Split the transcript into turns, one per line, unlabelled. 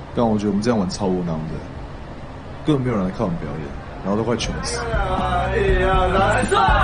但我觉得我们这样玩超无脑的，根本没有人来看我们表演，然后都快穷死。